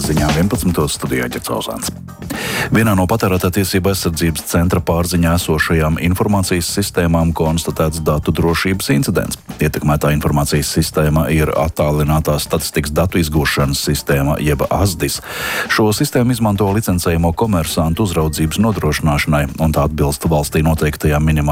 ziņām 11. studijā Ģercauzāns. Vienā no patērētāju tiesību aizsardzības centra pārziņā esošajām informācijas sistēmām konstatēts datu drošības incidents. Ietekmētā informācijas sistēma ir attālinātā statistikas datu izgūšanas sistēma, jeb ASDIS. Šo sistēmu izmanto licencējumu komersantu uzraudzības nodrošināšanai, un tā atbilst valstī noteiktajām minimālajām